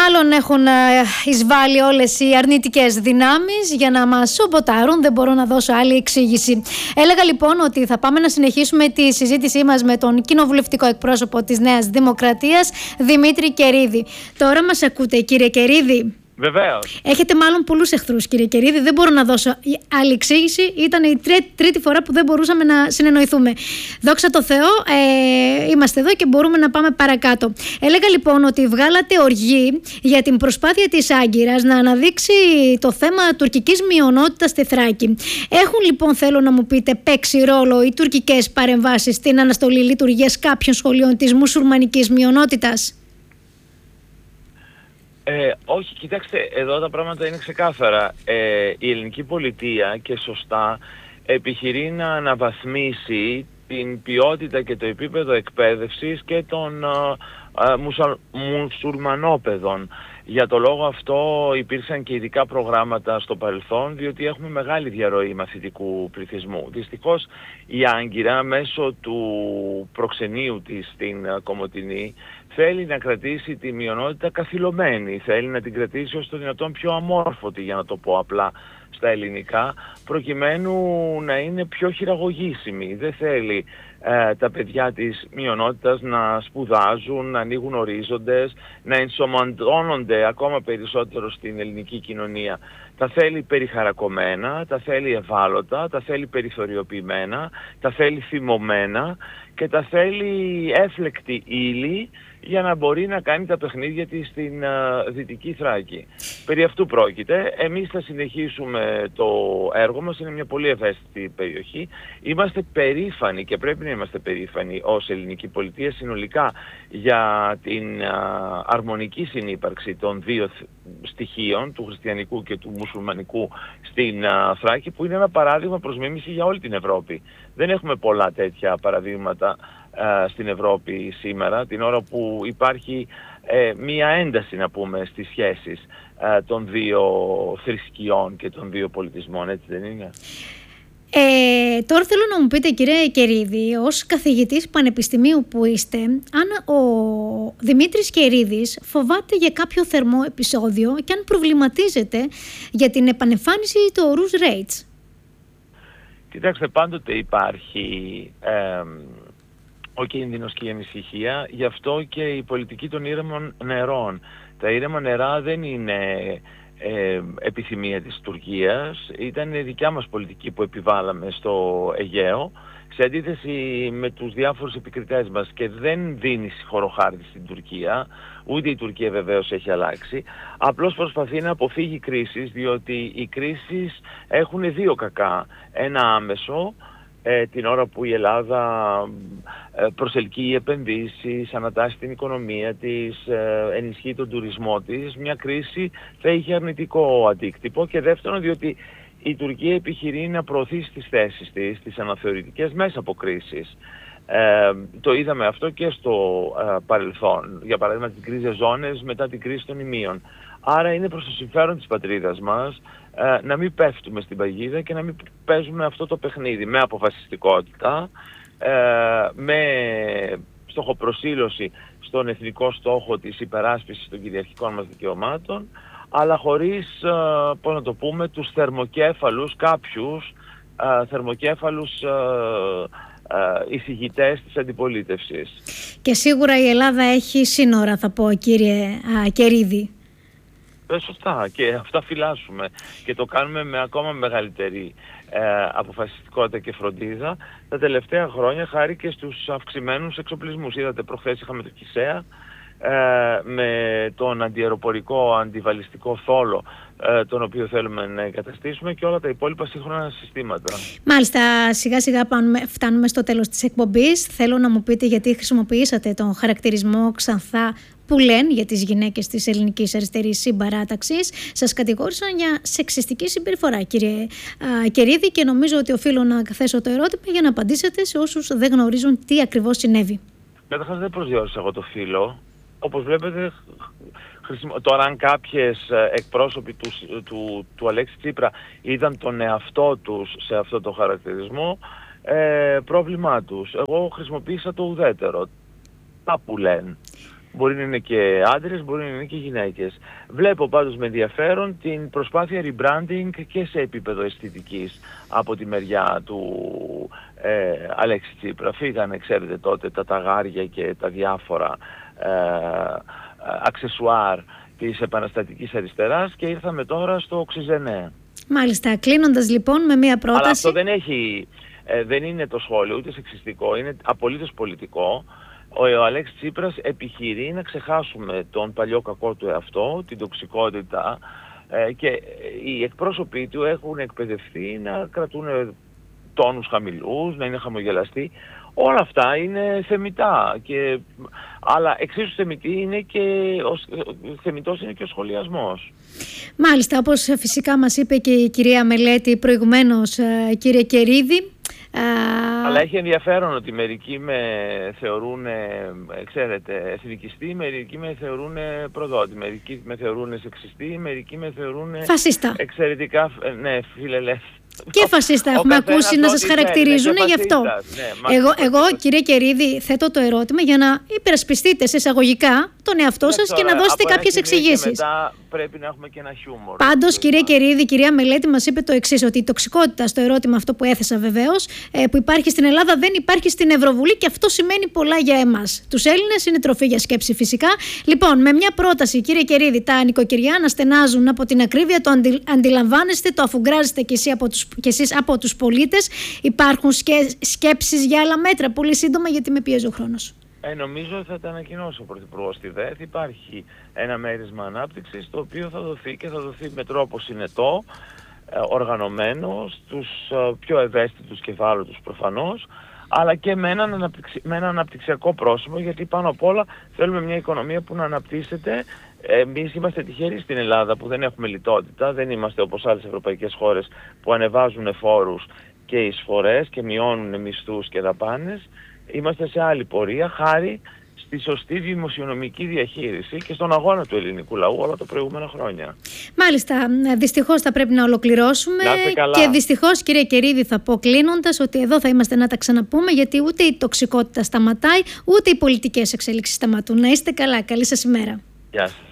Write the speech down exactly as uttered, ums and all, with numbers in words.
Μάλλον έχουν εισβάλει όλες οι αρνητικές δυνάμεις για να μας σομποτάρουν, δεν μπορώ να δώσω άλλη εξήγηση. Έλεγα λοιπόν ότι θα πάμε να συνεχίσουμε τη συζήτησή μας με τον κοινοβουλευτικό εκπρόσωπο της Νέας Δημοκρατίας, Δημήτρη Κερίδη. Τώρα μας ακούτε, κύριε Κερίδη? Βεβαίως. Έχετε μάλλον πολλούς εχθρούς, κύριε Κερίδη. Δεν μπορώ να δώσω άλλη εξήγηση. Ήταν η τρί, τρίτη φορά που δεν μπορούσαμε να συνεννοηθούμε. Δόξα τω Θεώ, ε, είμαστε εδώ και μπορούμε να πάμε παρακάτω. Έλεγα λοιπόν ότι βγάλατε οργή για την προσπάθεια της Άγκυρας να αναδείξει το θέμα τουρκικής μειονότητας στη Θράκη. Έχουν λοιπόν, θέλω να μου πείτε, παίξει ρόλο οι τουρκικές παρεμβάσεις στην αναστολή λειτουργίας κάποιων σχολείων της μουσουλμανικής μειονότητας? Ε, όχι, κοιτάξτε, εδώ τα πράγματα είναι ξεκάθαρα. Ε, η ελληνική πολιτεία, και σωστά, επιχειρεί να αναβαθμίσει την ποιότητα και το επίπεδο εκπαίδευσης και των ε, ε, μουσουλ, μουσουλμανόπαιδων. Για το λόγο αυτό υπήρξαν και ειδικά προγράμματα στο παρελθόν, διότι έχουμε μεγάλη διαρροή μαθητικού πληθυσμού. Δυστυχώς η Άγκυρα, μέσω του προξενείου της στην Κομοτηνή, θέλει να κρατήσει τη μειονότητα καθυλωμένη, θέλει να την κρατήσει ως το δυνατόν πιο αμόρφωτη, για να το πω απλά στα ελληνικά, προκειμένου να είναι πιο χειραγωγήσιμη. Δεν θέλει ε, τα παιδιά της μειονότητας να σπουδάζουν, να ανοίγουν ορίζοντες, να ενσωματώνονται ακόμα περισσότερο στην ελληνική κοινωνία. Τα θέλει περιχαρακωμένα, τα θέλει ευάλωτα, τα θέλει περιθωριοποιημένα, τα θέλει θυμωμένα και τα θέλει έφλεκτη ύλη για να μπορεί να κάνει τα παιχνίδια της στην uh, Δυτική Θράκη. Περί αυτού πρόκειται. Εμείς θα συνεχίσουμε το έργο μας. Είναι μια πολύ ευαίσθητη περιοχή. Είμαστε περήφανοι και πρέπει να είμαστε περήφανοι ως ελληνική πολιτεία συνολικά για την uh, αρμονική συνύπαρξη των δύο στοιχείων, του χριστιανικού και του μουσουλμανικού στην uh, Θράκη, που είναι ένα παράδειγμα προς μίμηση για όλη την Ευρώπη. Δεν έχουμε πολλά τέτοια παραδείγματα στην Ευρώπη σήμερα, την ώρα που υπάρχει ε, μία ένταση, να πούμε, στις σχέσεις ε, των δύο θρησκειών και των δύο πολιτισμών, έτσι δεν είναι? Ε, τώρα θέλω να μου πείτε, κύριε Κερίδη, ως καθηγητής πανεπιστημίου που είστε, αν ο Δημήτρης Κερίδης φοβάται για κάποιο θερμό επεισόδιο και αν προβληματίζεται για την επανεμφάνιση του ορούς Ρέιτς. Κοιτάξτε, πάντοτε υπάρχει ε, ο κίνδυνος και η ανησυχία, γι' αυτό και η πολιτική των ήρεμων νερών. Τα ήρεμα νερά δεν είναι ε, επιθυμία της Τουρκίας, ήταν δικιά μας πολιτική που επιβάλαμε στο Αιγαίο, σε αντίθεση με τους διάφορους επικριτές μας, και δεν δίνει χωροχάρτη στην Τουρκία, ούτε η Τουρκία βεβαίως έχει αλλάξει, απλώς προσπαθεί να αποφύγει κρίσεις, διότι οι κρίσεις έχουν δύο κακά. Ένα άμεσο, Ε, την ώρα που η Ελλάδα ε, προσελκύει επενδύσεις, ανατάσσει την οικονομία της, ε, ενισχύει τον τουρισμό της, μια κρίση θα είχε αρνητικό αντίκτυπο. Και δεύτερον, διότι η Τουρκία επιχειρεί να προωθήσει τις θέσεις της, τις αναθεωρητικές, μέσα από κρίσεις. Ε, το είδαμε αυτό και στο ε, παρελθόν, για παράδειγμα τις γκρίζες ζώνες μετά την κρίση των ημείων. Άρα είναι προς το συμφέρον της πατρίδας μας ε, να μην πέφτουμε στην παγίδα και να μην παίζουμε αυτό το παιχνίδι με αποφασιστικότητα, ε, με στοχοπροσήλωση στον εθνικό στόχο της υπεράσπισης των κυριαρχικών μας δικαιωμάτων, αλλά χωρίς, ε, πώς να το πούμε, τους θερμοκέφαλους, κάποιους ε, θερμοκέφαλους ε, ε, εισηγητές της αντιπολίτευσης. Και σίγουρα η Ελλάδα έχει σύνορα, θα πω, κύριε α, Κερίδη. Ε, σωστά, και αυτά φυλάσσουμε και το κάνουμε με ακόμα μεγαλύτερη ε, αποφασιστικότητα και φροντίδα τα τελευταία χρόνια, χάρη και στους αυξημένους εξοπλισμούς. Είδατε, προχθές είχαμε το Κισέα ε, με τον αντιαεροπορικό αντιβαλιστικό θόλο, ε, τον οποίο θέλουμε να εγκαταστήσουμε, και όλα τα υπόλοιπα σύγχρονα συστήματα. Μάλιστα, σιγά σιγά φτάνουμε στο τέλος της εκπομπής. Θέλω να μου πείτε γιατί χρησιμοποιήσατε τον χαρακτηρισμό ξανθά που λένε για τις γυναίκες της ελληνικής αριστερής συμπαράταξης. Σας κατηγόρησαν για σεξιστική συμπεριφορά, κύριε α, Κερίδη, και νομίζω ότι οφείλω να θέσω το ερώτημα για να απαντήσετε σε όσους δεν γνωρίζουν τι ακριβώς συνέβη. Καταρχάς, δεν προσδιορίσα εγώ το φύλο. Όπως βλέπετε, χρησιμο... τώρα αν κάποιες εκπρόσωποι του, του, του Αλέξη Τσίπρα είδαν τον εαυτό τους σε αυτό το χαρακτηρισμό, ε, πρόβλημά τους. Εγώ χρησιμοποίησα το ουδέτερο. Τα που λένε. Μπορεί να είναι και άντρες, μπορεί να είναι και γυναίκες. Βλέπω πάντως με ενδιαφέρον την προσπάθεια rebranding και σε επίπεδο αισθητικής από τη μεριά του ε, Αλέξη Τσίπρα. Φύγανε, ξέρετε, τότε τα ταγάρια και τα διάφορα ε, αξεσουάρ της επαναστατικής αριστεράς και ήρθαμε τώρα στο οξυζενέ. Μάλιστα. Κλείνοντας λοιπόν με μία πρόταση. Αλλά αυτό δεν έχει, ε, δεν είναι το σχόλιο ούτε σεξιστικό, είναι απολύτως πολιτικό. Ο, ο Αλέξης Τσίπρας επιχειρεί να ξεχάσουμε τον παλιό κακό του εαυτό, την τοξικότητα ε, και οι εκπρόσωποι του έχουν εκπαιδευτεί να κρατούν τόνους χαμηλούς, να είναι χαμογελαστοί. Όλα αυτά είναι θεμιτά, και, αλλά εξίσου θεμιτή είναι και ο, θεμιτός είναι και ο σχολιασμός. Μάλιστα, όπως φυσικά μας είπε και η κυρία Μελέτη προηγουμένως, κύριε Κερίδη. Αλλά έχει ενδιαφέρον ότι μερικοί με θεωρούν, ξέρετε, εθνικιστή, μερικοί με θεωρούν προδότη, μερικοί με θεωρούν σεξιστή, μερικοί με θεωρούν φασίστα. Εξαιρετικά, ναι, φιλελεύθερη. Και φασίστα έχουμε ακούσει να σας χαρακτηρίζουν γι' αυτό. Ναι, εγώ, εγώ, κύριε Κερίδη, θέτω το ερώτημα για να υπερασπιστείτε σε εισαγωγικά τον εαυτό σας και να δώσετε κάποιες εξηγήσεις. Μετά πρέπει να έχουμε και ένα χιούμορ. Πάντως, κύριε Κερίδη, η κυρία Μελέτη μας είπε το εξής, ότι η τοξικότητα, στο ερώτημα αυτό που έθεσα βεβαίως, που υπάρχει στην Ελλάδα, δεν υπάρχει στην Ευρωβουλή, και αυτό σημαίνει πολλά για εμάς. Τους Έλληνες, είναι τροφή για σκέψη φυσικά. Λοιπόν, με μια πρόταση, κύριε Κερίδη, τα νοικοκυριά να στενάζουν από την ακρίβεια, το αντι, αντιλαμβάνεστε, το αφουγκράζεστε κι εσείς από τους, κι εσείς από τους πολίτες. Υπάρχουν σκέ, σκέψεις για άλλα μέτρα? Πολύ σύντομα, γιατί με πιέζει ο χρόνος. Ε, νομίζω θα τα ανακοινώσει ο Πρωθυπουργός στη ΔΕΘ. Υπάρχει ένα μέρισμα ανάπτυξης το οποίο θα δοθεί και θα δοθεί με τρόπο συνετό, ε, οργανωμένο, στους ε, πιο ευαίσθητους και ευάλωτους προφανώς, αλλά και με ένα, αναπτυξι... με ένα αναπτυξιακό πρόσημο, γιατί πάνω απ' όλα θέλουμε μια οικονομία που να αναπτύσσεται. Εμείς είμαστε τυχεροί στην Ελλάδα που δεν έχουμε λιτότητα, δεν είμαστε όπως άλλες ευρωπαϊκές χώρες που ανεβάζουν φόρους και εισφορές και μειώνουν μισθούς και δαπάνες. Είμαστε σε άλλη πορεία χάρη στη σωστή δημοσιονομική διαχείριση και στον αγώνα του ελληνικού λαού όλα τα προηγούμενα χρόνια. Μάλιστα, δυστυχώς θα πρέπει να ολοκληρώσουμε. Να και δυστυχώς, κύριε Κερίδη, θα πω κλείνοντας ότι εδώ θα είμαστε να τα ξαναπούμε, γιατί ούτε η τοξικότητα σταματάει, ούτε οι πολιτικές εξέλιξεις σταματούν. Να είστε καλά. Καλή σας ημέρα. Γεια σας.